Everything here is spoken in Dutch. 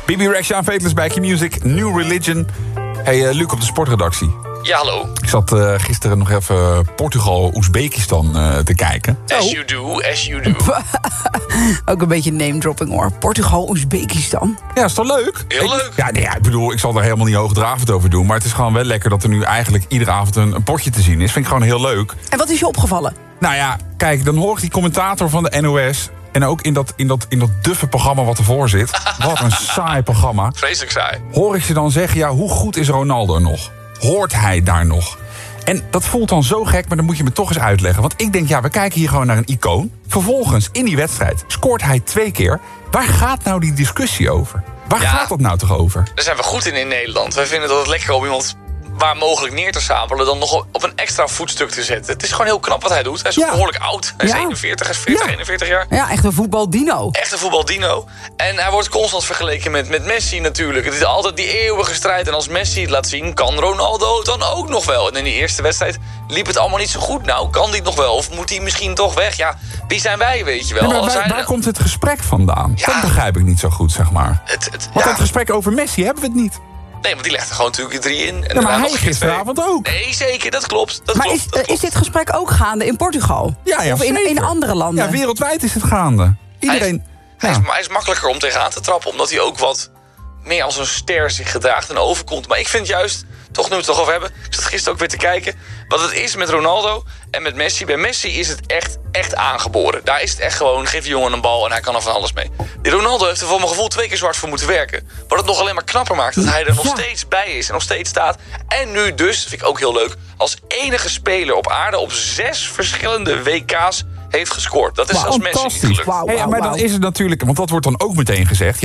Bibi Rexha, Fateless bij Q-Music, New Religion. Hey, Luc op de sportredactie. Ja, hallo. Ik zat gisteren nog even Portugal-Oezbekistan te kijken. As you do. Ook een beetje name-dropping hoor. Portugal, Oezbekistan. Ja, is toch leuk? Heel leuk. Ik bedoel, ik zal er helemaal niet hoogdravend over doen. Maar het is gewoon wel lekker dat er nu eigenlijk iedere avond een potje te zien is. Vind ik gewoon heel leuk. En wat is je opgevallen? Nou ja, kijk, dan hoor ik die commentator van de NOS... en ook in dat duffe programma wat ervoor zit... wat een saai programma... Vreselijk saai. hoor ik ze dan zeggen, ja, hoe goed is Ronaldo nog? Hoort hij daar nog? En dat voelt dan zo gek, maar dan moet je me toch eens uitleggen. Want ik denk, ja, we kijken hier gewoon naar een icoon. Vervolgens, in die wedstrijd, scoort hij 2 keer. Waar gaat nou die discussie over? Waar gaat dat nou toch over? Daar zijn we goed in Nederland. Wij vinden dat het lekker om iemand waar mogelijk neer te stapelen... dan nog op een extra voetstuk te zetten. Het is gewoon heel knap wat hij doet. Hij is ook behoorlijk oud. Hij is 41, hij is 41 jaar. Ja, echt een voetbaldino. Echt een voetbaldino. En hij wordt constant vergeleken met Messi natuurlijk. Het is altijd die eeuwige strijd. En als Messi het laat zien, kan Ronaldo het dan ook nog wel. En in die eerste wedstrijd liep het allemaal niet zo goed. Nou, kan die nog wel? Of moet hij misschien toch weg? Ja, wie zijn wij, weet je wel? Ja, waar komt het gesprek vandaan? Ja. Dat begrijp ik niet zo goed, zeg maar. Want het gesprek over Messi hebben we het niet. Nee, want die legt er gewoon natuurlijk 3 in. En ja, maar hij gisteravond ook. Nee, zeker, dat klopt. Is dit gesprek ook gaande in Portugal? Ja, of in andere landen? Ja, wereldwijd is het gaande. Iedereen... Hij is makkelijker om tegenaan te trappen... omdat hij ook wat meer als een ster zich gedraagt en overkomt. Maar ik vind juist, toch nu we het toch over hebben... ik zat gisteren ook weer te kijken... wat het is met Ronaldo en met Messi. Bij Messi is het echt aangeboren. Daar is het echt gewoon, geef die jongen een bal... en hij kan er van alles mee. Die Ronaldo heeft er voor mijn gevoel 2 keer zwart voor moeten werken. Wat het nog alleen maar knapper maakt... dat hij er nog steeds bij is en nog steeds staat. En nu dus, vind ik ook heel leuk... als enige speler op aarde op 6 verschillende WK's... heeft gescoord. Dat is zelfs Messi niet gelukt. Maar dan is het natuurlijk, want dat wordt dan ook meteen gezegd...